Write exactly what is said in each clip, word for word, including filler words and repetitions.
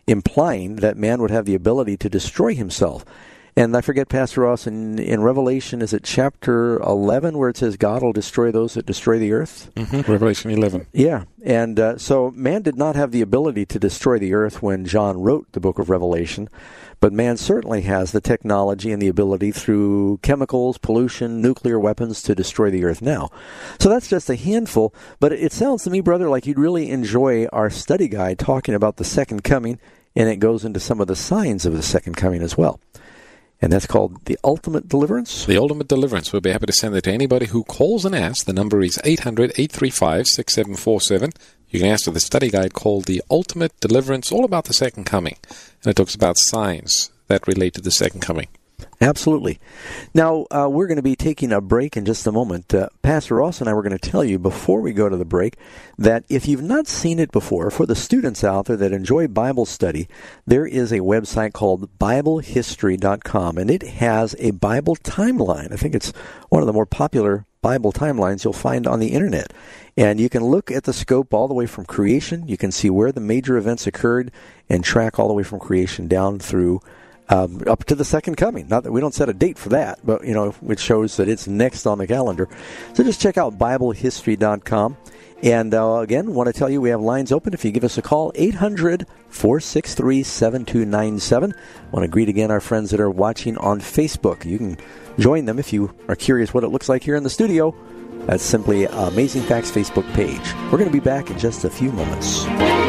implying that man would have the ability to destroy himself. And I forget, Pastor Ross, in, in Revelation, is it chapter eleven where it says God will destroy those that destroy the earth? Mm-hmm. Revelation eleven. Yeah, and uh, so man did not have the ability to destroy the earth when John wrote the book of Revelation, but man certainly has the technology and the ability through chemicals, pollution, nuclear weapons to destroy the earth now. So that's just a handful, but it sounds to me, brother, like you'd really enjoy our study guide talking about the second coming, and it goes into some of the signs of the second coming as well. And that's called The Ultimate Deliverance? The Ultimate Deliverance. We'll be happy to send it to anybody who calls and asks. The number is eight hundred, eight three five, six seven four seven. You can ask for the study guide called The Ultimate Deliverance, all about the second coming. And it talks about signs that relate to the second coming. Absolutely. Now, uh, we're going to be taking a break in just a moment. Uh, Pastor Ross and I were going to tell you before we go to the break that if you've not seen it before, for the students out there that enjoy Bible study, there is a website called Bible History dot com, and it has a Bible timeline. I think it's one of the more popular Bible timelines you'll find on the Internet. And you can look at the scope all the way from creation. You can see where the major events occurred and track all the way from creation down through Um, up to the second coming. Not that we don't set a date for that, but, you know, it shows that it's next on the calendar. So just check out Bible History dot com. And uh, again, want to tell you we have lines open. If you give us a call, eight hundred, four six three, seven two nine seven. Want to greet again our friends that are watching on Facebook. You can join them if you are curious what it looks like here in the studio. That's simply Amazing Facts Facebook page. We're going to be back in just a few moments.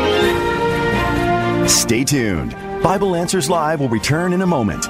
Stay tuned. Bible Answers Live will return in a moment.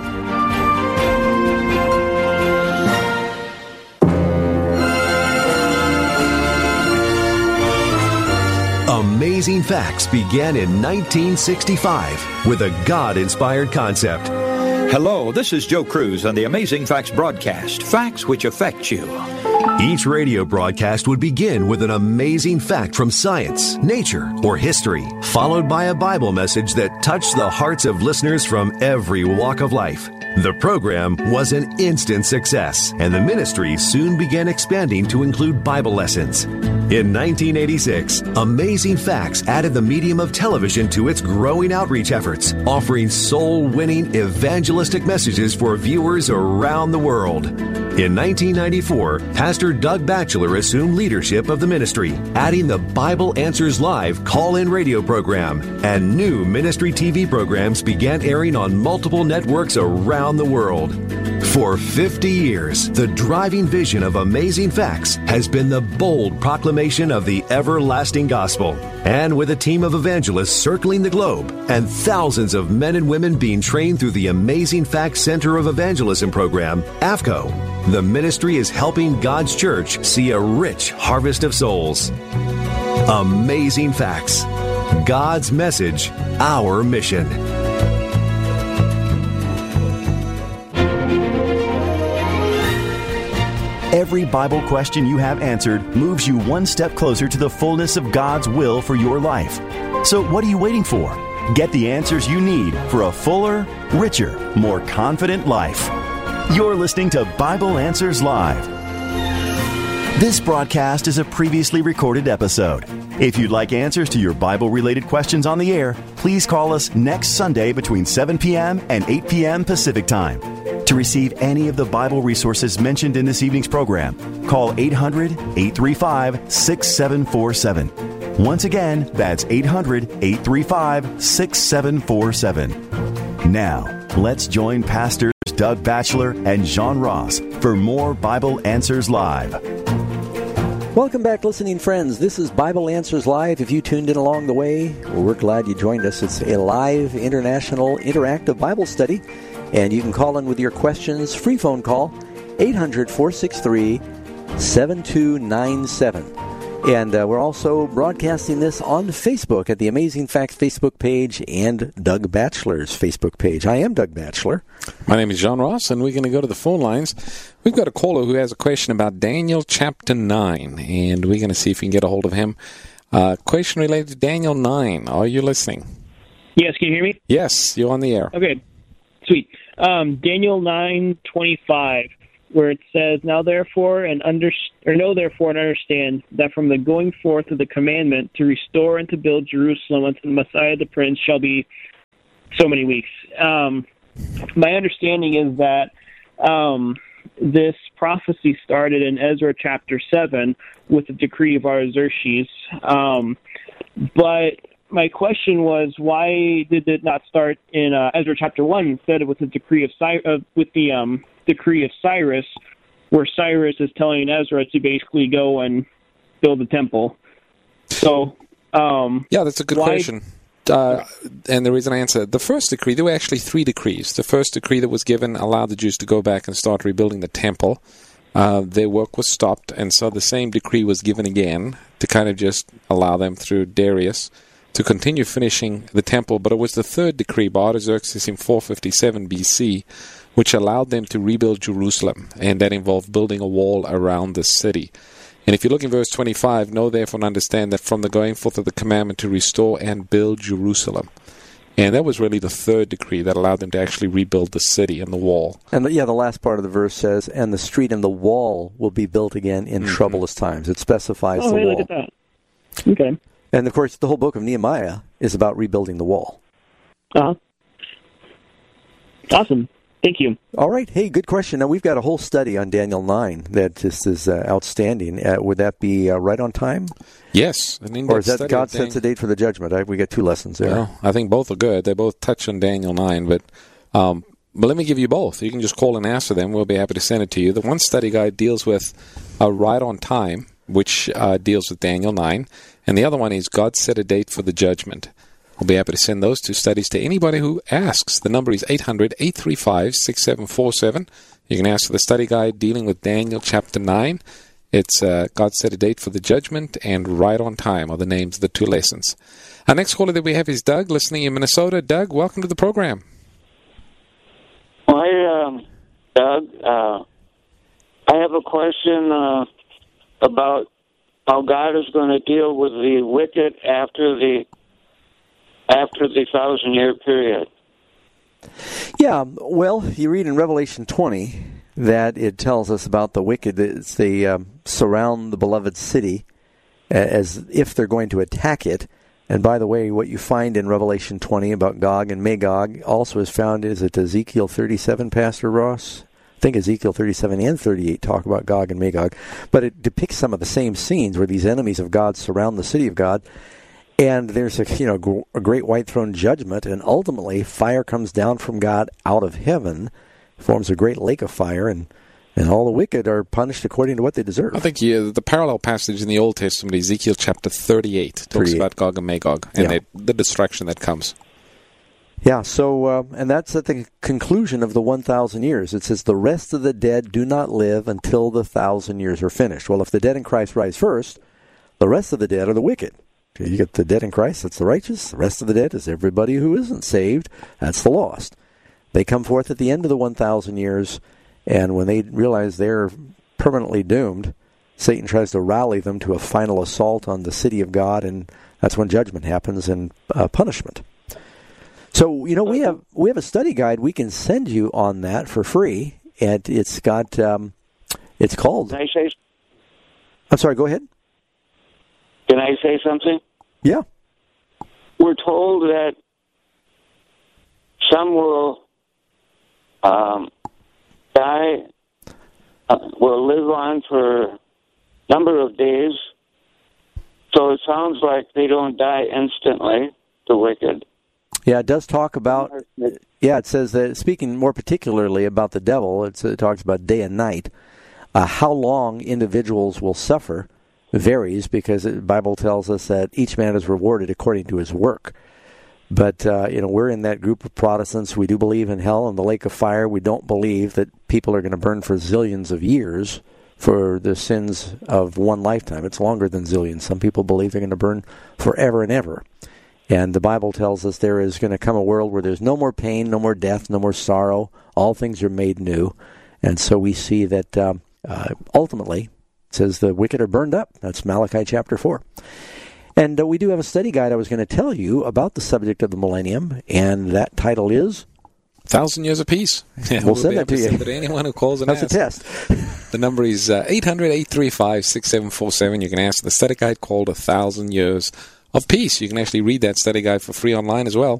Amazing Facts began in nineteen sixty-five with a God-inspired concept. Hello, this is Joe Cruz on the Amazing Facts broadcast, facts which affect you. Each radio broadcast would begin with an amazing fact from science, nature, or history, followed by a Bible message that touched the hearts of listeners from every walk of life. The program was an instant success, and the ministry soon began expanding to include Bible lessons. In nineteen eighty-six, Amazing Facts added the medium of television to its growing outreach efforts, offering soul-winning evangelistic messages for viewers around the world. In nineteen ninety-four, Pastor Doug Batchelor assumed leadership of the ministry, adding the Bible Answers Live call-in radio program, and new ministry T V programs began airing on multiple networks around the world. For fifty years, the driving vision of Amazing Facts has been the bold proclamation of the everlasting gospel. And with a team of evangelists circling the globe and thousands of men and women being trained through the Amazing Facts Center of Evangelism program, A F C O, the ministry is helping God's church see a rich harvest of souls. Amazing Facts. God's message, our mission. Every Bible question you have answered moves you one step closer to the fullness of God's will for your life. So what are you waiting for? Get the answers you need for a fuller, richer, more confident life. You're listening to Bible Answers Live. This broadcast is a previously recorded episode. If you'd like answers to your Bible-related questions on the air, please call us next Sunday between seven p.m. and eight p.m. Pacific Time. To receive any of the Bible resources mentioned in this evening's program, call eight hundred, eight three five, six seven four seven. Once again, that's eight hundred, eight three five, six seven four seven. Now, let's join Pastors Doug Batchelor and John Ross for more Bible Answers Live. Welcome back, listening friends. This is Bible Answers Live. If you tuned in along the way, well, we're glad you joined us. It's a live, international, interactive Bible study. And you can call in with your questions. Free phone call, eight hundred, four six three, seven two nine seven. And uh, we're also broadcasting this on Facebook at the Amazing Facts Facebook page and Doug Batchelor's Facebook page. I am Doug Batchelor. My name is John Ross, and we're going to go to the phone lines. We've got a caller who has a question about Daniel chapter nine, and we're going to see if we can get a hold of him. Uh, question related to Daniel nine. Are you listening? Yes, can you hear me? Yes, you're on the air. Okay, sweet. Um, Daniel nine twenty-five, where it says, "Now therefore and under or know therefore and understand that from the going forth of the commandment to restore and to build Jerusalem unto the Messiah the Prince shall be so many weeks. Um, my understanding is that um, this prophecy started in Ezra chapter seven with the decree of Artaxerxes. Um, but my question was, why did it not start in uh, Ezra chapter one instead of with the decree of Cy- uh, with the um, decree of Cyrus, where Cyrus is telling Ezra to basically go and build a temple? So, um, yeah, that's a good why- question. Uh, and the reason I answer, the first decree, there were actually three decrees. The first decree that was given allowed the Jews to go back and start rebuilding the temple. Uh, their work was stopped, and so the same decree was given again to kind of just allow them through Darius to continue finishing the temple. But it was the third decree by Artaxerxes in four fifty-seven B C, which allowed them to rebuild Jerusalem, and that involved building a wall around the city. And if you look in verse twenty-five, know therefore and understand that from the going forth of the commandment to restore and build Jerusalem. And that was really the third decree that allowed them to actually rebuild the city and the wall. And the, yeah, the last part of the verse says, and the street and the wall will be built again in mm-hmm. troublous times. It specifies oh, the hey, wall. Look at that. Okay. And, of course, the whole book of Nehemiah is about rebuilding the wall. Uh-huh. Awesome. Thank you. All right. Hey, good question. Now, we've got a whole study on Daniel nine that just is uh, outstanding. Uh, would that be uh, right on time? Yes. An or is that God sets a date for the judgment? I, we got two lessons there. Well, I think both are good. They both touch on Daniel nine, but um, but let me give you both. You can just call and ask for them. We'll be happy to send it to you. The one study guide deals with uh, right on time, which uh, deals with Daniel nine, and the other one is God set a date for the judgment. We'll be happy to send those two studies to anybody who asks. The number is eight hundred, eight three five, six seven four seven. You can ask for the study guide dealing with Daniel chapter nine. It's uh, God set a date for the judgment and right on time are the names of the two lessons. Our next caller that we have is Doug, listening in Minnesota. Doug, welcome to the program. Hi, um, Doug. Uh, I have a question uh, about how God is going to deal with the wicked after the after the thousand-year period. Yeah, well, you read in Revelation twenty that it tells us about the wicked. It's they um, surround the beloved city as if they're going to attack it. And by the way, what you find in Revelation twenty about Gog and Magog also is found, is it Ezekiel thirty-seven, Pastor Ross? I think Ezekiel thirty-seven and thirty-eight talk about Gog and Magog. But it depicts some of the same scenes where these enemies of God surround the city of God. And there's a you know a great white throne judgment, and ultimately fire comes down from God out of heaven, forms a great lake of fire, and, and all the wicked are punished according to what they deserve. I think yeah, the parallel passage in the Old Testament, Ezekiel chapter thirty-eight, talks thirty-eight. About Gog and Magog and yeah. the, the destruction that comes. Yeah, so, uh, and that's at the conclusion of the one thousand years. It says, the rest of the dead do not live until the thousand years are finished. Well, if the dead in Christ rise first, the rest of the dead are the wicked. You get the dead in Christ, that's the righteous. The rest of the dead is everybody who isn't saved. That's the lost. They come forth at the end of the one thousand years, and when they realize they're permanently doomed, Satan tries to rally them to a final assault on the city of God, and that's when judgment happens and uh, punishment. So, you know, we have we have a study guide we can send you on that for free, and it's got, um, it's called... Can I say... I'm sorry, go ahead. Can I say something? Yeah. We're told that some will um, die, uh, will live on for a number of days. So it sounds like they don't die instantly, the wicked. Yeah, it does talk about, yeah, it says that, speaking more particularly about the devil, it's, it talks about day and night. Uh, how long individuals will suffer varies, because the Bible tells us that each man is rewarded according to his work. But, uh, you know, we're in that group of Protestants. We do believe in hell and the lake of fire. We don't believe that people are going to burn for zillions of years for the sins of one lifetime. It's longer than zillions. Some people believe they're going to burn forever and ever. And the Bible tells us there is going to come a world where there's no more pain, no more death, no more sorrow. All things are made new. And so we see that um, uh, ultimately, it says the wicked are burned up. That's Malachi chapter four. And uh, we do have a study guide I was going to tell you about the subject of the millennium, and that title is... Thousand Years of Peace. Yeah, we'll, we'll send that to you. Send it to anyone who calls and That's asks. a test. The number is uh, eight hundred, eight three five, six seven four seven. You can ask the study guide called A Thousand Years of Peace. You can actually read that study guide for free online as well.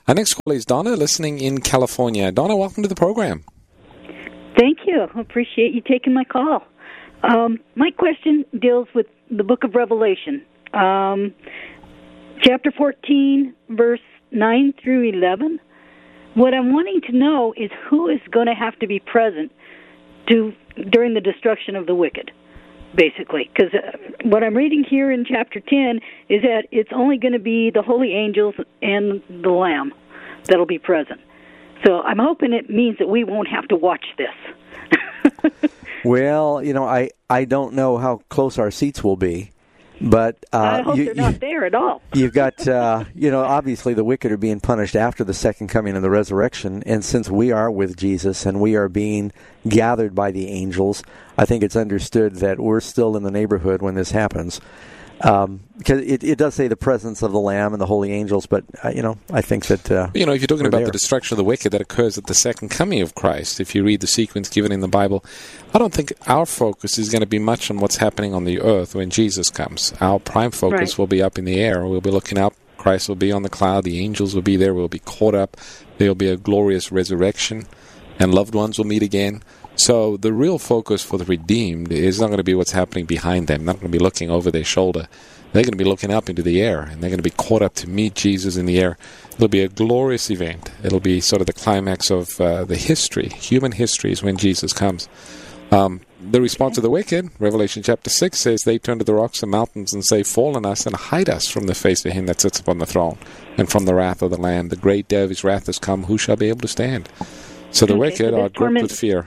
Our next caller is Donna, listening in California. Donna, welcome to the program. Thank you. I appreciate you taking my call. Um, my question deals with the book of Revelation. Um, chapter fourteen, verse nine through eleven. What I'm wanting to know is who is going to have to be present to during the destruction of the wicked, basically. Because uh, what I'm reading here in chapter ten is that it's only going to be the holy angels and the Lamb that'll be present. So I'm hoping it means that we won't have to watch this. Well, you know, I, I don't know how close our seats will be. But uh, I hope you, they're not you, there at all. You've got, uh, you know, obviously the wicked are being punished after the second coming and the resurrection. And since we are with Jesus and we are being gathered by the angels, I think it's understood that we're still in the neighborhood when this happens. Um, because it, it does say the presence of the Lamb and the holy angels, but, uh, you know, I think that... Uh, you know, if you're talking about there. the destruction of the wicked that occurs at the second coming of Christ, if you read the sequence given in the Bible, I don't think our focus is going to be much on what's happening on the earth when Jesus comes. Our prime focus Right. will be up in the air. We'll be looking up. Christ will be on the cloud. The angels will be there. We'll be caught up. There will be a glorious resurrection, and loved ones will meet again. So the real focus for the redeemed is not going to be what's happening behind them, not going to be looking over their shoulder. They're going to be looking up into the air, and they're going to be caught up to meet Jesus in the air. It'll be a glorious event. It'll be sort of the climax of uh, the history, human history, is when Jesus comes. Um, the response of the wicked, Revelation chapter six, says they turn to the rocks and mountains and say, "Fall on us and hide us from the face of him that sits upon the throne and from the wrath of the Lamb. The great day of his wrath has come. Who shall be able to stand?" So the Okay, wicked so this are gripped torment- with fear.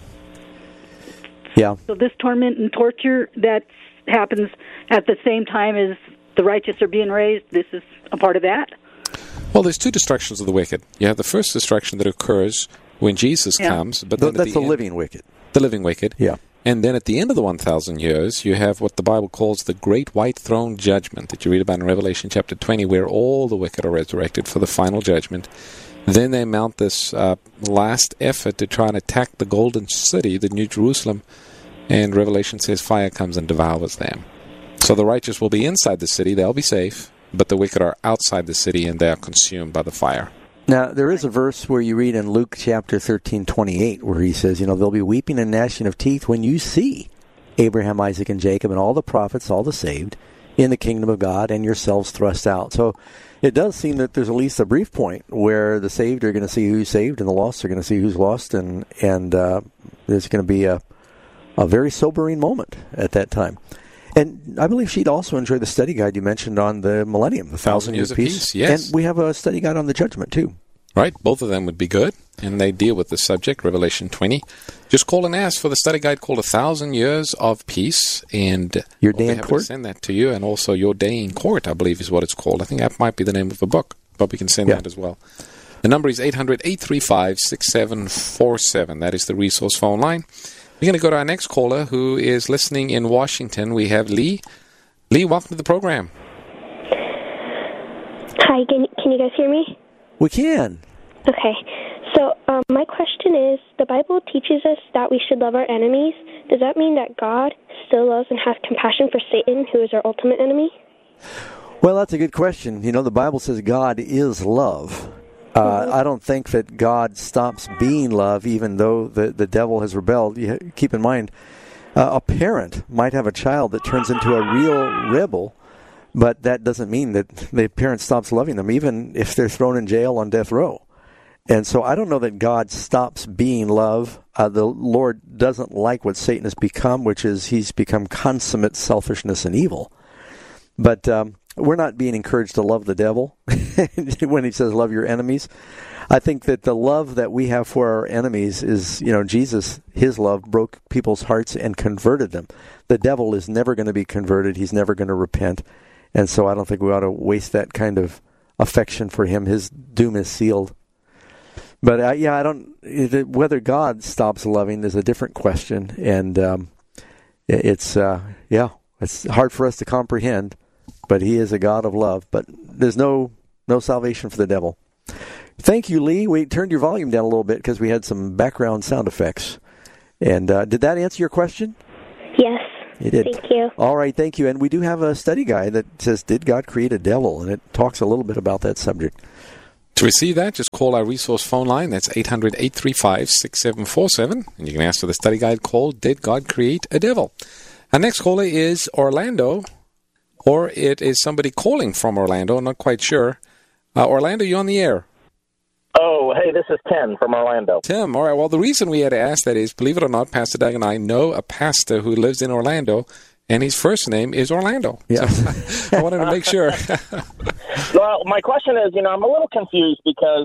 yeah. So this torment and torture that happens at the same time as the righteous are being raised, this is a part of that? Well, there's two destructions of the wicked. You have the first destruction that occurs when Jesus Yeah. comes, but Th- then at that's the, the end, living wicked. the living wicked. Yeah. And then at the end of the one thousand years, you have what the Bible calls the Great White Throne Judgment that you read about in Revelation chapter twenty, where all the wicked are resurrected for the final judgment. Then they mount this uh, last effort to try and attack the golden city, the New Jerusalem, and Revelation says fire comes and devours them. So the righteous will be inside the city, they'll be safe, but the wicked are outside the city and they are consumed by the fire. Now, there is a verse where you read in Luke chapter thirteen twenty-eight where he says, you know, there'll be weeping and gnashing of teeth when you see Abraham, Isaac, and Jacob and all the prophets, all the saved, in the kingdom of God and yourselves thrust out. So it does seem that there's at least a brief point where the saved are going to see who's saved and the lost are going to see who's lost, and, and uh, there's going to be a, a very sobering moment at that time. And I believe she'd also enjoy the study guide you mentioned on the millennium, the Thousand Years of Peace. Yes. And we have a study guide on the judgment, too. Right, both of them would be good, and they deal with the subject, Revelation twenty. Just call and ask for the study guide called A Thousand Years of Peace, and Your we'll Day be in happy Court? to send that to you, and also Your Day in Court, I believe is what it's called. I think that might be the name of the book, but we can send Yeah. that as well. The number is eight hundred, eight three five, six seven four seven. That is the resource phone line. We're going to go to our next caller, who is listening in Washington. We have Lee. Lee, welcome to the program. Hi, can, can you guys hear me? We can. Okay. So um, my question is, the Bible teaches us that we should love our enemies. Does that mean that God still loves and has compassion for Satan, who is our ultimate enemy? Well, that's a good question. You know, the Bible says God is love. Uh, I don't think that God stops being love, even though the, the devil has rebelled. You keep in mind, uh, a parent might have a child that turns into a real rebel, but that doesn't mean that the parent stops loving them, even if they're thrown in jail on death row. And so I don't know that God stops being love. Uh, the Lord doesn't like what Satan has become, which is he's become consummate selfishness and evil. But um, we're not being encouraged to love the devil when he says love your enemies. I think that the love that we have for our enemies is, you know, Jesus, his love broke people's hearts and converted them. The devil is never going to be converted. He's never going to repent. And so I don't think we ought to waste that kind of affection for him. His doom is sealed. But, uh, yeah, I don't, it, whether God stops loving is a different question. And um, it's, uh, yeah, it's hard for us to comprehend. But he is a God of love. But there's no no salvation for the devil. Thank you, Lee. We turned your volume down a little bit because we had some background sound effects. And uh, did that answer your question? Yes. It did. Thank you. All right, thank you. And we do have a study guide that says, Did God Create a Devil? And it talks a little bit about that subject. To receive that, just call our resource phone line. That's eight hundred, eight three five, six seven four seven. And you can ask for the study guide called Did God Create a Devil? Our next caller is Orlando, or it is somebody calling from Orlando. I'm not quite sure. Uh, Orlando, you on the air? Oh, hey, this is Tim from Orlando. Tim, all right. Well, the reason we had to ask that is, believe it or not, Pastor Doug and I know a pastor who lives in Orlando, and his first name is Orlando. Yeah. So I wanted to make sure. Well, my question is, you know, I'm a little confused because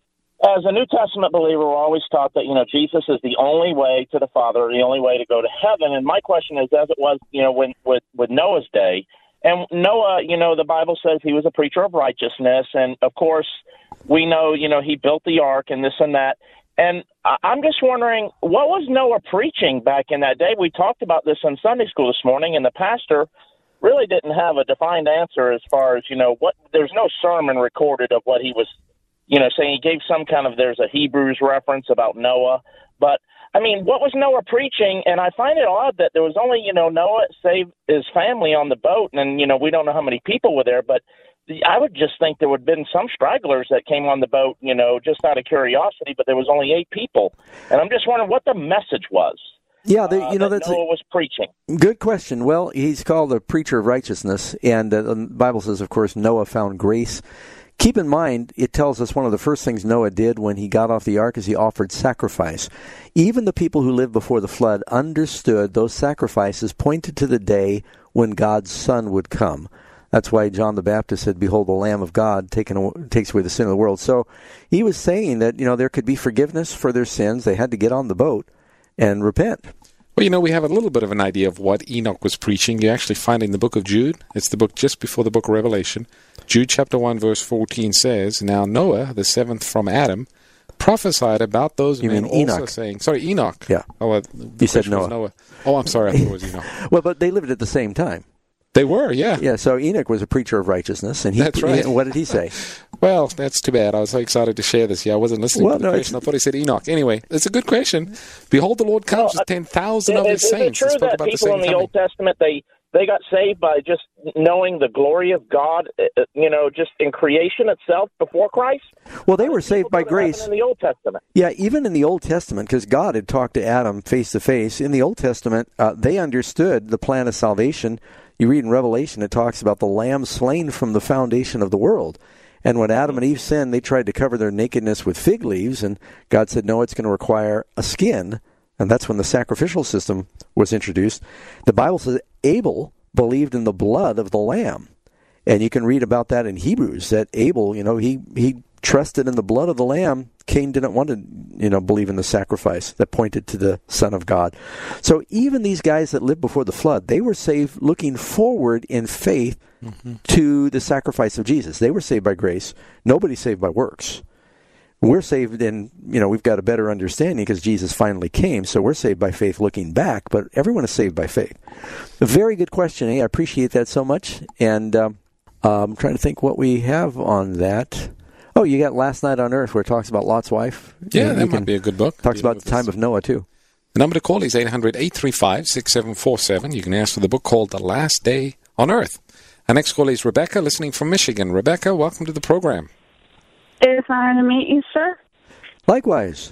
as a New Testament believer, we're always taught that, you know, Jesus is the only way to the Father, the only way to go to heaven. And my question is, as it was, you know, when with, with Noah's day, and Noah, you know, the Bible says he was a preacher of righteousness. And, of course, we know, you know, he built the ark and this and that. And I'm just wondering, what was Noah preaching back in that day? We talked about this in Sunday school this morning, and the pastor really didn't have a defined answer as far as, you know, what. There's no sermon recorded of what he was, you know, saying. He gave some kind of, there's a Hebrews reference about Noah. But, I mean, what was Noah preaching? And I find it odd that there was only, you know, Noah saved his family on the boat, and, you know, we don't know how many people were there, but I would just think there would have been some stragglers that came on the boat, you know, just out of curiosity, but there was only eight people. And I'm just wondering what the message was. Yeah, they, you know, uh, that that's Noah a was preaching. Good question. Well, he's called a preacher of righteousness, and uh, the Bible says, of course, Noah found grace. Keep in mind, it tells us one of the first things Noah did when he got off the ark is he offered sacrifice. Even the people who lived before the flood understood those sacrifices pointed to the day when God's Son would come. That's why John the Baptist said, "Behold, the Lamb of God taken, takes away the sin of the world." So he was saying that, you know, there could be forgiveness for their sins. They had to get on the boat and repent. Well, you know, we have a little bit of an idea of what Enoch was preaching. You actually find it in the book of Jude. It's the book just before the book of Revelation. Jude chapter one, verse fourteen says, "Now Noah, the seventh from Adam, prophesied about those you men mean also Enoch. saying..." Sorry, Enoch. Yeah. Oh, uh, you said Noah. Noah. Oh, I'm sorry. I thought it was Enoch. Well, but they lived at the same time. They were, yeah. Yeah, so Enoch was a preacher of righteousness, and he, That's right. What did he say? Well, that's too bad. I was so excited to share this. Yeah, I wasn't listening well, to the no, question. I thought he said Enoch. Anyway, it's a good question. Behold, the Lord comes well, with ten thousand uh, of his is, saints. Is it true that people in the Old Testament, they, they got saved by just knowing the glory of God, uh, you know, just in creation itself before Christ? Well, they were saved by grace. In the Old Testament. Yeah, even in the Old Testament, because God had talked to Adam face to face. In the Old Testament, uh, they understood the plan of salvation. You read in Revelation, it talks about the lamb slain from the foundation of the world. And when Adam and Eve sinned, they tried to cover their nakedness with fig leaves, and God said, no, it's going to require a skin. And that's when the sacrificial system was introduced. The Bible says Abel believed in the blood of the lamb. And you can read about that in Hebrews, that Abel, you know, he, he trusted in the blood of the lamb. Cain didn't want to, you know, believe in the sacrifice that pointed to the Son of God. So even these guys that lived before the flood, they were saved looking forward in faith mm-hmm. to the sacrifice of Jesus. They were saved by grace. Nobody's saved by works. We're saved in, you know, we've got a better understanding because Jesus finally came, so we're saved by faith looking back, but everyone is saved by faith. A very good question, eh? I appreciate that so much, and um, I'm trying to think what we have on that. Oh, you got Last Night on Earth, where it talks about Lot's wife. Yeah, you that might be a good book. Talks about the time of Noah, too. The number to call is eight hundred, eight three five, six seven four seven. You can ask for the book called The Last Day on Earth. Our next call is Rebecca, listening from Michigan. Rebecca, welcome to the program. It's an honor to meet you, sir. Likewise.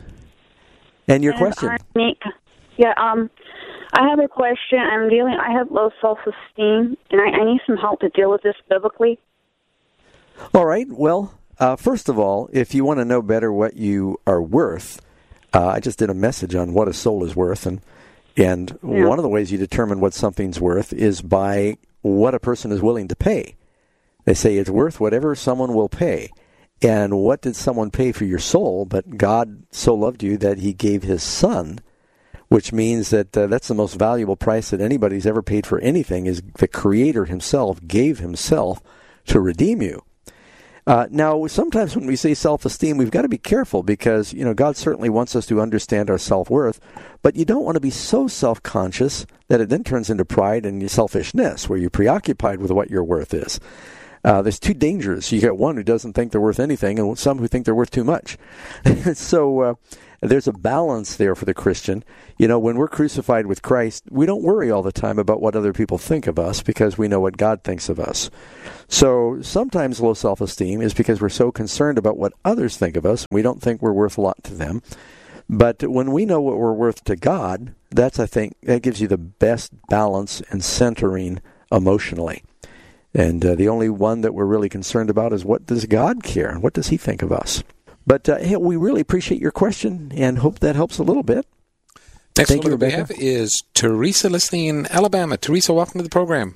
And your and question? I meet, yeah, um, I have a question. I'm dealing. I have low self-esteem, and I, I need some help to deal with this biblically. All right. Well, uh, first of all, if you want to know better what you are worth, uh, I just did a message on what a soul is worth, and and yeah. one of the ways you determine what something's worth is by what a person is willing to pay. They say it's worth whatever someone will pay. And what did someone pay for your soul? But God so loved you that he gave his son, which means that uh, that's the most valuable price that anybody's ever paid for anything, is the Creator himself gave himself to redeem you. Uh, now, sometimes when we say self-esteem, we've got to be careful because, you know, God certainly wants us to understand our self-worth, but you don't want to be so self-conscious that it then turns into pride and selfishness, where you're preoccupied with what your worth is. Uh, there's two dangers. You got one who doesn't think they're worth anything, and some who think they're worth too much. so uh, there's a balance there for the Christian. You know, when we're crucified with Christ, we don't worry all the time about what other people think of us because we know what God thinks of us. So sometimes low self-esteem is because we're so concerned about what others think of us, we don't think we're worth a lot to them. But when we know what we're worth to God, that's, I think, that gives you the best balance and centering emotionally. And uh, the only one that we're really concerned about is what does God care and what does he think of us? But uh, hey, we really appreciate your question and hope that helps a little bit. Next Thank one you, that we Rebecca. have is Teresa listening in Alabama. Teresa, welcome to the program.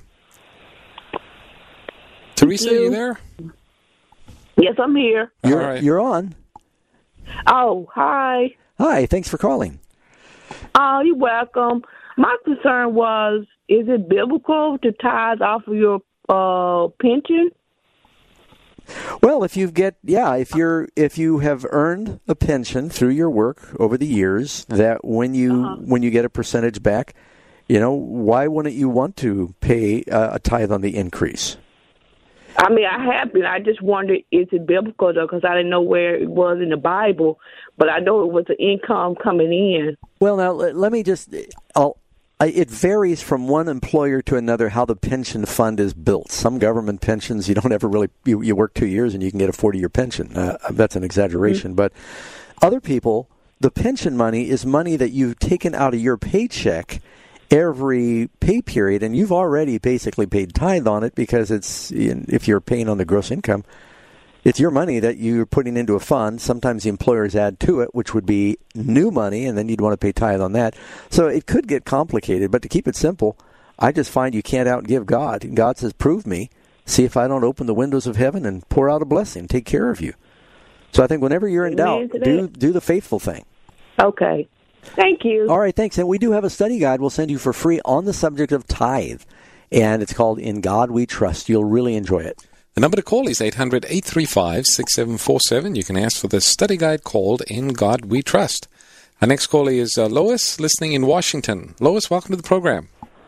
Teresa, you. are you there? Yes, I'm here. You're, All right. you're on. Oh, hi. Hi, thanks for calling. Oh, you're welcome. My concern was, is it biblical to tithe off of your uh, pension? Well, if you get, yeah, if you're, if you have earned a pension through your work over the years, that when you Uh-huh. when you get a percentage back, you know, why wouldn't you want to pay uh, a tithe on the increase? I mean, I have been. I just wondered, is it biblical, though, because I didn't know where it was in the Bible, but I know it was an income coming in. Well, now let, let me just, I'll, I, it varies from one employer to another how the pension fund is built. Some government pensions, you don't ever really, you, you work two years and you can get a forty-year pension. Uh, that's an exaggeration. Mm-hmm. But other people, the pension money is money that you've taken out of your paycheck every pay period, and you've already basically paid tithe on it because it's, if you're paying on the gross income, it's your money that you're putting into a fund. Sometimes the employers add to it, which would be new money, and then you'd want to pay tithe on that. So it could get complicated, but to keep it simple, I just find you can't outgive God. And God says, prove me. See if I don't open the windows of heaven and pour out a blessing, take care of you. So I think whenever you're in Amen doubt, do do the faithful thing. Okay. Thank you. All right, thanks. And we do have a study guide we'll send you for free on the subject of tithe, and it's called In God We Trust. You'll really enjoy it. The number to call is eight hundred, eight three five, six seven four seven. You can ask for the study guide called In God We Trust. Our next caller is uh, Lois, listening in Washington. Lois, welcome to the program.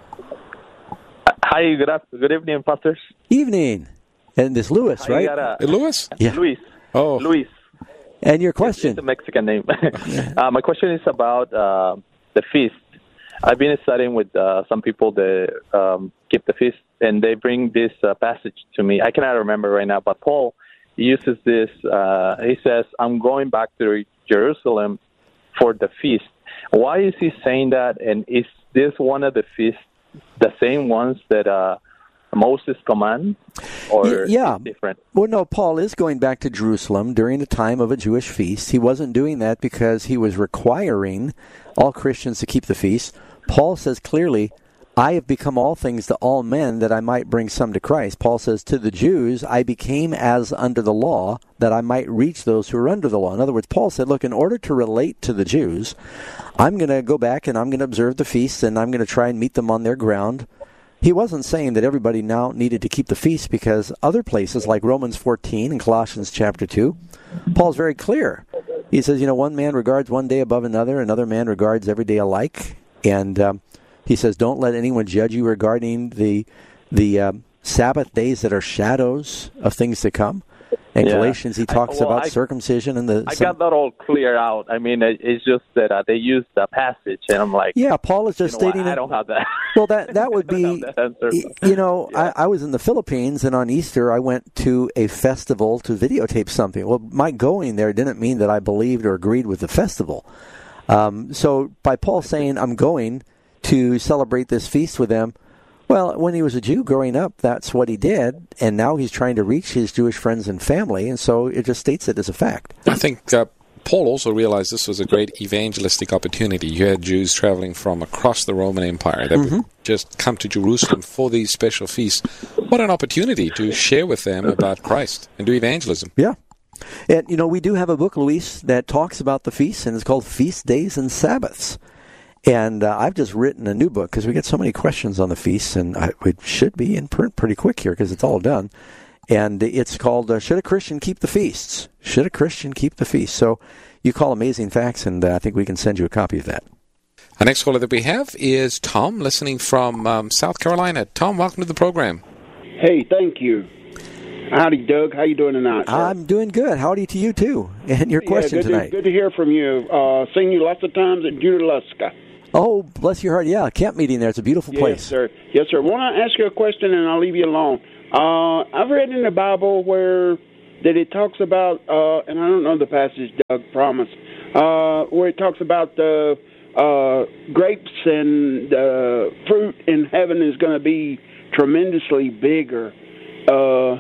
Hi, good afternoon, good evening, pastors. Evening. And this Lewis, right? Uh, Lewis? Yeah. Luis. Oh. Luis. And your question? It's a Mexican name. uh, my question is about uh, the feast. I've been studying with uh, some people that um, keep the feast, and they bring this uh, passage to me. I cannot remember right now, but Paul uses this. Uh, he says, I'm going back to Jerusalem for the feast. Why is he saying that? And is this one of the feasts, the same ones that uh, Moses commands, or yeah. different? Well, no, Paul is going back to Jerusalem during the time of a Jewish feast. He wasn't doing that because he was requiring all Christians to keep the feast. Paul says clearly, I have become all things to all men that I might bring some to Christ. Paul says, to the Jews, I became as under the law that I might reach those who are under the law. In other words, Paul said, look, in order to relate to the Jews, I'm going to go back and I'm going to observe the feasts and I'm going to try and meet them on their ground. He wasn't saying that everybody now needed to keep the feast, because other places like Romans fourteen and Colossians chapter two, Paul's very clear. He says, you know, one man regards one day above another, another man regards every day alike. And um, he says, don't let anyone judge you regarding the the um, Sabbath days that are shadows of things to come. In Yeah. Galatians, he talks I, well, about I, circumcision and the. I some, got that all clear out. I mean, it, it's just that uh, they used the passage, and I'm like, yeah, Paul is just you know stating. what, I it, don't have that. Well, that that would be, that answer. you know, Yeah. I, I was in the Philippines, and on Easter I went to a festival to videotape something. Well, my going there didn't mean that I believed or agreed with the festival. Um, so by Paul saying I'm going to celebrate this feast with them, well, when he was a Jew growing up, that's what he did, and now he's trying to reach his Jewish friends and family, and so it just states it as a fact. I think uh, Paul also realized this was a great evangelistic opportunity. You had Jews traveling from across the Roman Empire that Mm-hmm. would just come to Jerusalem for these special feasts. What an opportunity to share with them about Christ and do evangelism. Yeah. And, you know, we do have a book, Luis, that talks about the feasts, and it's called Feast Days and Sabbaths. And uh, I've just written a new book because we get so many questions on the feasts, and I, it should be in print pretty quick here because it's all done. And it's called uh, Should a Christian Keep the Feasts? Should a Christian Keep the Feasts? So you call Amazing Facts, and uh, I think we can send you a copy of that. Our next caller that we have is Tom, listening from um, South Carolina. Tom, welcome to the program. Hey, thank you. Howdy, Doug. How you doing tonight, sir? I'm doing good. Howdy to you, too. And your question yeah, good tonight. To, good to hear from you. Uh, seen you lots of times at Junaluska. Oh, bless your heart. Yeah, camp meeting there. It's a beautiful yes, place. Yes, sir. Yes, sir. Want to ask you a question, and I'll leave you alone. Uh, I've read in the Bible where that it talks about, uh, and I don't know the passage, Doug, promise, uh, where it talks about the uh, grapes and uh, fruit in heaven is going to be tremendously bigger. Uh,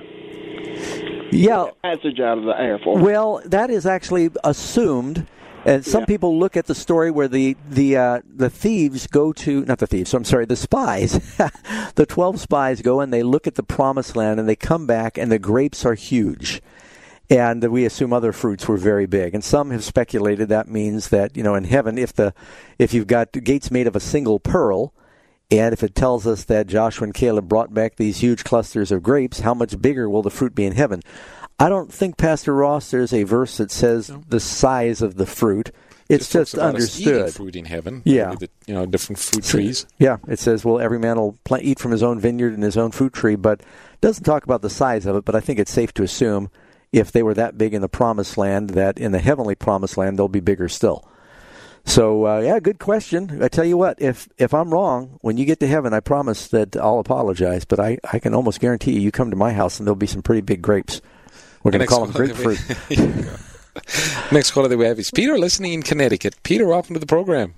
yeah. Passage out of the Air Force. Well, that is actually assumed. And some yeah. people look at the story where the the uh, the thieves go to, not the thieves, so I'm sorry, the spies, the twelve spies go and they look at the promised land and they come back and the grapes are huge. And we assume other fruits were very big. And some have speculated that means that, you know, in heaven, if the if you've got gates made of a single pearl, and if it tells us that Joshua and Caleb brought back these huge clusters of grapes, how much bigger will the fruit be in heaven? I don't think, Pastor Ross, there's a verse that says no. the size of the fruit. It's just, just understood. Fruit in heaven. Yeah. The, you know, different fruit trees. Yeah. It says, well, every man will plant, eat from his own vineyard and his own fruit tree, but it doesn't talk about the size of it. But I think it's safe to assume if they were that big in the promised land, that in the heavenly promised land, they'll be bigger still. So, uh, yeah, good question. I tell you what, if if I'm wrong, when you get to heaven, I promise that I'll apologize. But I, I can almost guarantee you, you come to my house and there'll be some pretty big grapes. We're going to call them grapefruit. Next caller that we have is Peter, listening in Connecticut. Peter, welcome to the program.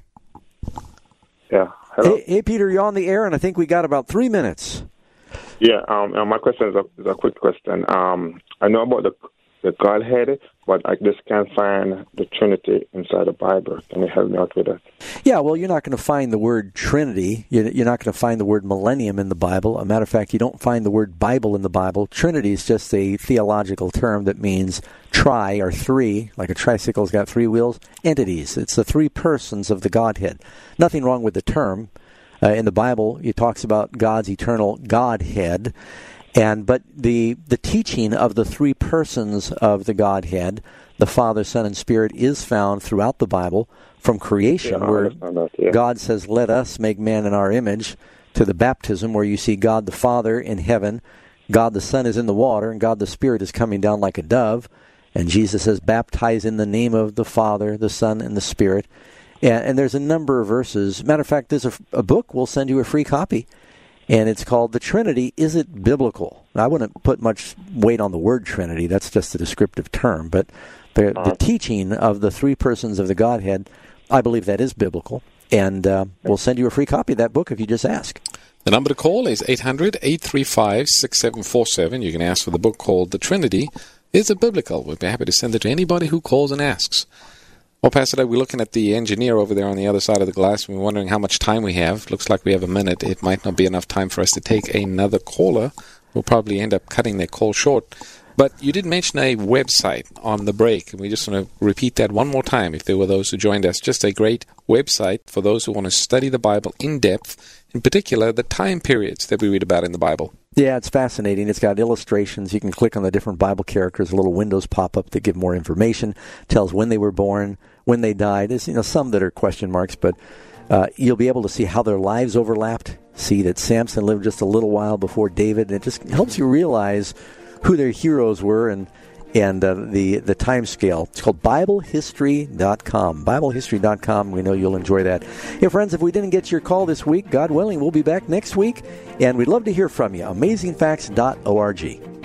Yeah. Hello. Hey, hey, Peter, you're on the air, and I think we got about three minutes. Yeah. Um. My question is a, is a quick question. Um. I know about the the Godhead, but I just can't find the Trinity inside the Bible. Can you help me out with that? Yeah, well, you're not going to find the word Trinity. You're not going to find the word millennium in the Bible. As a matter of fact, you don't find the word Bible in the Bible. Trinity is just a theological term that means tri, or three, like a tricycle's got three wheels, entities. It's the three persons of the Godhead. Nothing wrong with the term. Uh, in the Bible, it talks about God's eternal Godhead. And but the the teaching of the three persons of the Godhead, the Father, Son, and Spirit, is found throughout the Bible, from creation, yeah, where that, yeah. God says, "Let us make man in our image," to the baptism, where you see God the Father in heaven, God the Son is in the water, and God the Spirit is coming down like a dove. And Jesus says, "Baptize in the name of the Father, the Son, and the Spirit." And, and there's a number of verses. Matter of fact, there's a, a book. We'll send you a free copy. And it's called The Trinity, Is It Biblical? Now, I wouldn't put much weight on the word Trinity. That's just a descriptive term. But the, uh-huh. the teaching of the three persons of the Godhead, I believe that is biblical. And uh, we'll send you a free copy of that book if you just ask. The number to call is eight hundred, eight three five, six seven four seven. You can ask for the book called The Trinity, Is It Biblical? We'd be happy to send it to anybody who calls and asks. Well, Pastor Doug, we're looking at the engineer over there on the other side of the glass, and we're wondering how much time we have. Looks like we have a minute. It might not be enough time for us to take another caller. We'll probably end up cutting their call short. But you did mention a website on the break, and we just want to repeat that one more time if there were those who joined us. Just a great website for those who want to study the Bible in depth, in particular the time periods that we read about in the Bible. Yeah, it's fascinating. It's got illustrations. You can click on the different Bible characters. Little windows pop up that give more information. Tells when they were born, when they died. There's, you know, some that are question marks, but uh, you'll be able to see how their lives overlapped. See that Samson lived just a little while before David. And it just helps you realize who their heroes were and and uh, the the time scale. It's called Bible History dot com. Bible History dot com. We know you'll enjoy that. Hey, friends, if we didn't get your call this week, God willing, we'll be back next week, and we'd love to hear from you. amazing facts dot org.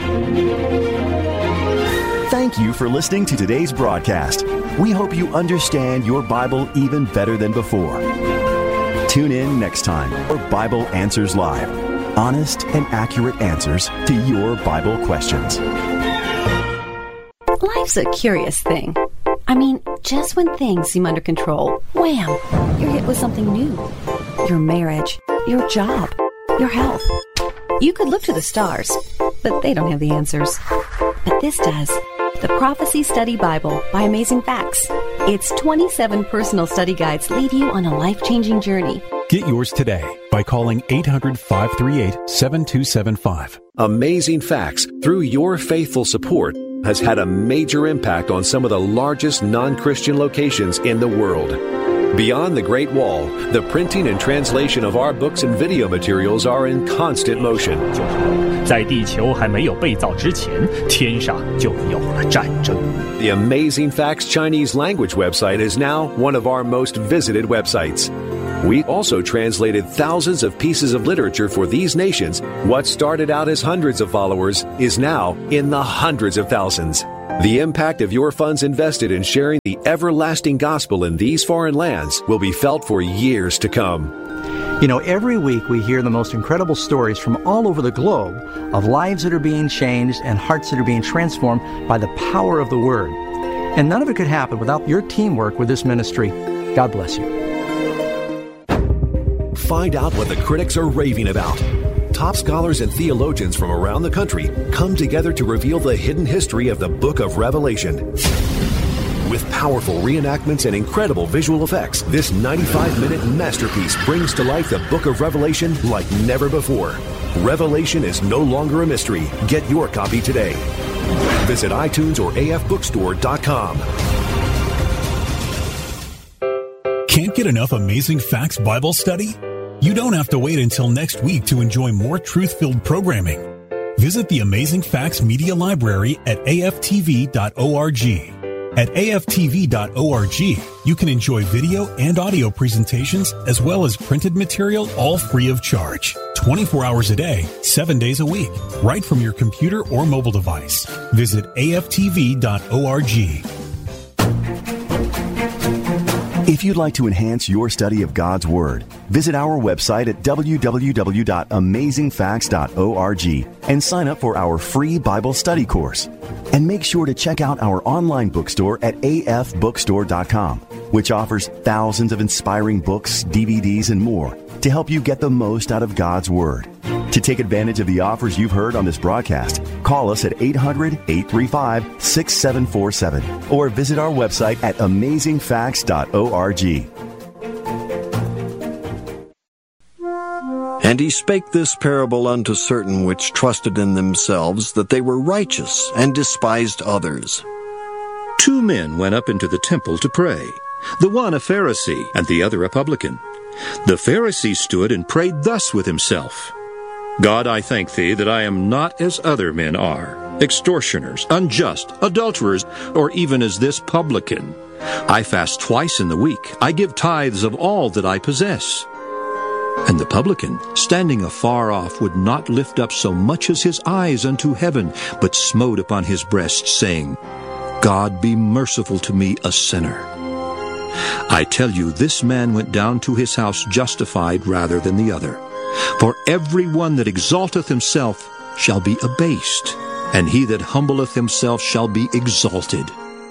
Thank you for listening to today's broadcast. We hope you understand your Bible even better than before. Tune in next time for Bible Answers Live. Honest and accurate answers to your Bible questions. Life's a curious thing. I mean, just when things seem under control, wham, you're hit with something new. Your marriage, your job, your health. You could look to the stars, but they don't have the answers. But this does. The Prophecy Study Bible by Amazing Facts. Its twenty-seven personal study guides lead you on a life-changing journey. Get yours today by calling eight hundred, five three eight, seven two seven five. Amazing Facts, through your faithful support, has had a major impact on some of the largest non-Christian locations in the world. Beyond the Great Wall, the printing and translation of our books and video materials are in constant motion. 在地球还没有被造之前，天上就有了战争。 The Amazing Facts Chinese language website is now one of our most visited websites. We also translated thousands of pieces of literature for these nations. What started out as hundreds of followers is now in the hundreds of thousands. The impact of your funds invested in sharing the everlasting gospel in these foreign lands will be felt for years to come. You know, every week we hear the most incredible stories from all over the globe of lives that are being changed and hearts that are being transformed by the power of the Word. And none of it could happen without your teamwork with this ministry. God bless you. Find out what the critics are raving about. Top scholars and theologians from around the country come together to reveal the hidden history of the Book of Revelation. With powerful reenactments and incredible visual effects, this ninety-five minute masterpiece brings to life the Book of Revelation like never before. Revelation is no longer a mystery. Get your copy today. Visit iTunes or A F bookstore dot com. Can't get enough Amazing Facts Bible study? You don't have to wait until next week to enjoy more truth-filled programming. Visit the Amazing Facts Media Library at A F T V dot org. At A F T V dot org, you can enjoy video and audio presentations as well as printed material, all free of charge. twenty-four hours a day, seven days a week, right from your computer or mobile device. Visit A F T V dot org. If you'd like to enhance your study of God's Word, visit our website at w w w dot amazing facts dot org and sign up for our free Bible study course. And make sure to check out our online bookstore at A F bookstore dot com, which offers thousands of inspiring books, D V Ds, and more to help you get the most out of God's Word. To take advantage of the offers you've heard on this broadcast, call us at eight hundred, eight three five, six seven four seven or visit our website at amazing facts dot org. And he spake this parable unto certain which trusted in themselves that they were righteous, and despised others. Two men went up into the temple to pray, the one a Pharisee, and the other a publican. The Pharisee stood and prayed thus with himself, God, I thank thee that I am not as other men are, extortioners, unjust, adulterers, or even as this publican. I fast twice in the week. I give tithes of all that I possess. And the publican, standing afar off, would not lift up so much as his eyes unto heaven, but smote upon his breast, saying, God, be merciful to me, a sinner. I tell you, this man went down to his house justified rather than the other. For every one that exalteth himself shall be abased, and he that humbleth himself shall be exalted.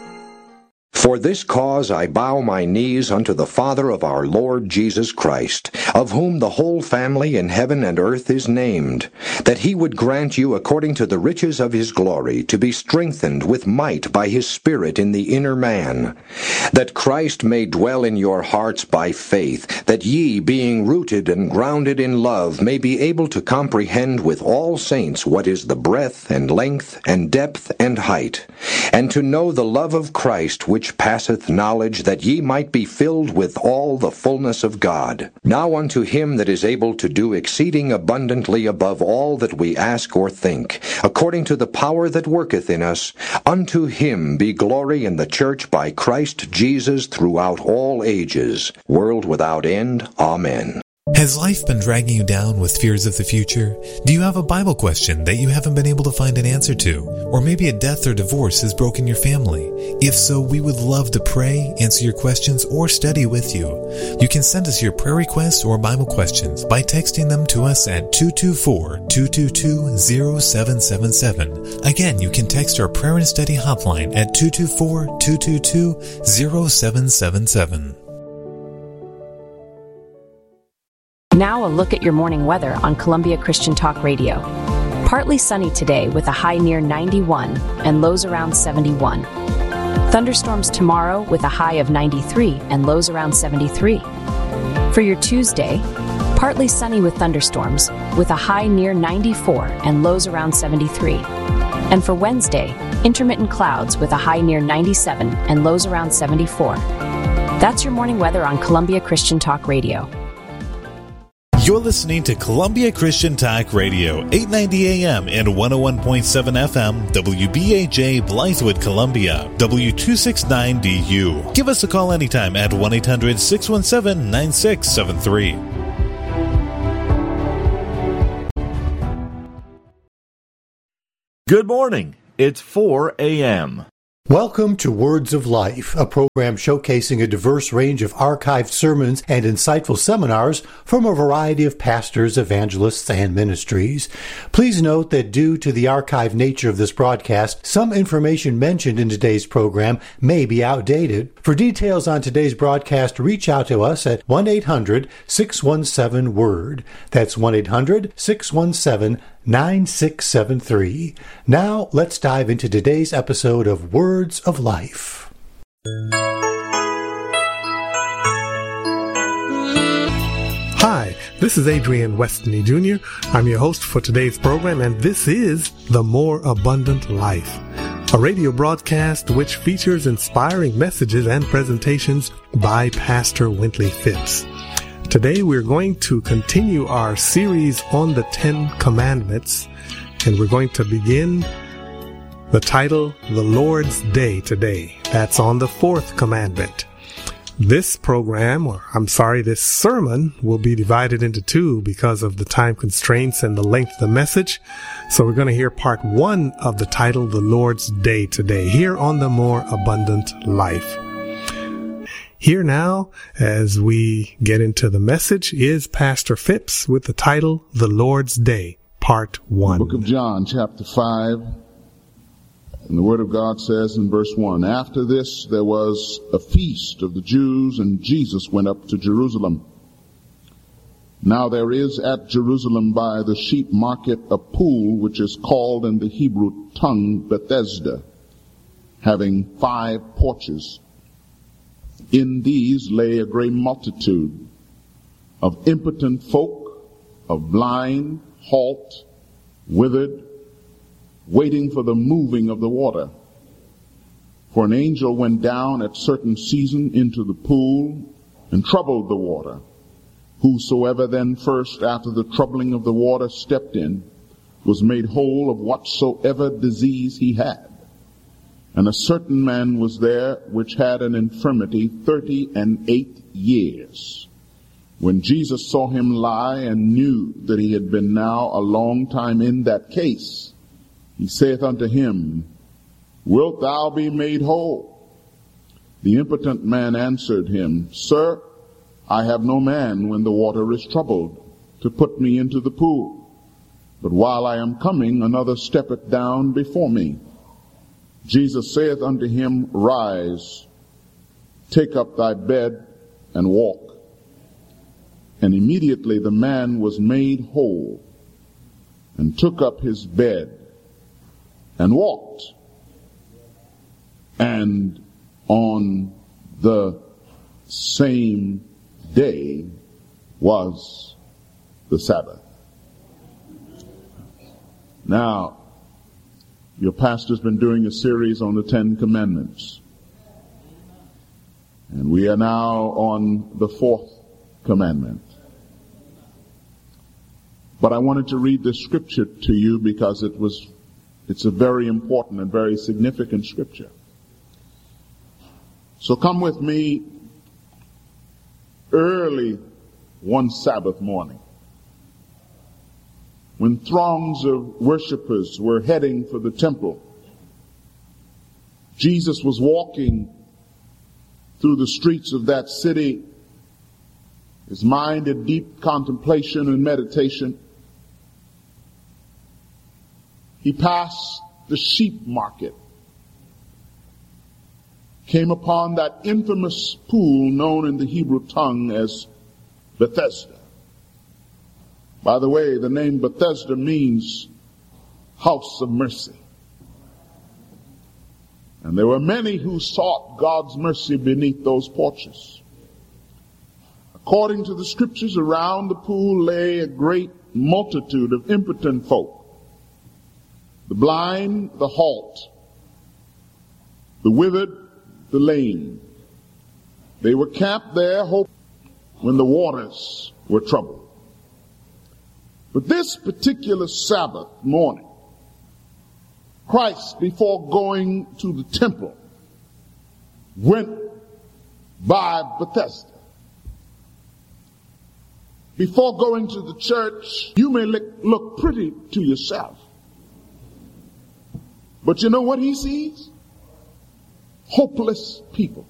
For this cause I bow my knees unto the Father of our Lord Jesus Christ, of whom the whole family in heaven and earth is named, that he would grant you according to the riches of his glory to be strengthened with might by his Spirit in the inner man, that Christ may dwell in your hearts by faith, that ye, being rooted and grounded in love, may be able to comprehend with all saints what is the breadth and length and depth and height, and to know the love of Christ which passeth knowledge, that ye might be filled with all the fullness of God. Now unto him that is able to do exceeding abundantly above all that we ask or think, according to the power that worketh in us, unto him be glory in the church by Christ Jesus throughout all ages, world without end. Amen. Has life been dragging you down with fears of the future? Do you have a Bible question that you haven't been able to find an answer to? Or maybe a death or divorce has broken your family? If so, we would love to pray, answer your questions, or study with you. You can send us your prayer requests or Bible questions by texting them to us at two two four, two two two, zero seven seven seven. Again, you can text our prayer and study hotline at two two four, two two two, zero seven seven seven. Now a look at your morning weather on Columbia Christian Talk Radio. Partly sunny today with a high near ninety-one and lows around seventy-one. Thunderstorms tomorrow with a high of ninety-three and lows around seventy-three. For your Tuesday, partly sunny with thunderstorms with a high near ninety-four and lows around seventy-three. And for Wednesday, intermittent clouds with a high near ninety-seven and lows around seventy-four. That's your morning weather on Columbia Christian Talk Radio. You're listening to Columbia Christian Talk Radio, eight ninety A M and one oh one point seven F M, W B A J, Blythewood, Columbia, W two sixty-nine D U. Give us a call anytime at one eight hundred six one seven nine six seven three. Good morning. It's four A M Welcome to Words of Life, a program showcasing a diverse range of archived sermons and insightful seminars from a variety of pastors, evangelists, and ministries. Please note that due to the archived nature of this broadcast, some information mentioned in today's program may be outdated. For details on today's broadcast, reach out to us at one eight hundred six one seven word. That's one eight hundred six one seven nine six seven three. Now, let's dive into today's episode of Words of Life. Hi, this is Adrian Westney Junior I'm your host for today's program, and this is The More Abundant Life, a radio broadcast which features inspiring messages and presentations by Pastor Wintley Phipps. Today we're going to continue our series on the Ten Commandments, and we're going to begin the title, The Lord's Day, today. That's on the fourth commandment. This program, or I'm sorry, this sermon will be divided into two because of the time constraints and the length of the message. So we're going to hear part one of the title, The Lord's Day, today, here on The More Abundant Life. Here now, as we get into the message, is Pastor Phipps with the title, The Lord's Day, Part one. The book of John, chapter five, and the Word of God says in verse one, After this there was a feast of the Jews, and Jesus went up to Jerusalem. Now there is at Jerusalem by the sheep market a pool which is called in the Hebrew tongue Bethesda, having five porches. In these lay a great multitude of impotent folk, of blind, halt, withered, waiting for the moving of the water. For an angel went down at certain season into the pool and troubled the water. Whosoever then first after the troubling of the water stepped in was made whole of whatsoever disease he had. And a certain man was there which had an infirmity thirty and eight years. When Jesus saw him lie and knew that he had been now a long time in that case, he saith unto him, Wilt thou be made whole? The impotent man answered him, Sir, I have no man when the water is troubled to put me into the pool. But while I am coming, another steppeth down before me. Jesus saith unto him, Rise, take up thy bed, and walk. And immediately the man was made whole, and took up his bed, and walked. And on the same day was the Sabbath. Now, your pastor's been doing a series on the Ten Commandments. And we are now on the fourth commandment. But I wanted to read this scripture to you because it was, it's a very important and very significant scripture. So come with me early one Sabbath morning, when throngs of worshipers were heading for the temple. Jesus was walking through the streets of that city, his mind in deep contemplation and meditation. He passed the sheep market, came upon that infamous pool known in the Hebrew tongue as Bethesda. By the way, the name Bethesda means house of mercy. And there were many who sought God's mercy beneath those porches. According to the scriptures, around the pool lay a great multitude of impotent folk. The blind, the halt, the withered, the lame, They were camped there hoping when the waters were troubled. But this particular Sabbath morning, Christ, before going to the temple, went by Bethesda. Before going to the church, you may look, look pretty to yourself. But you know what he sees? Hopeless people.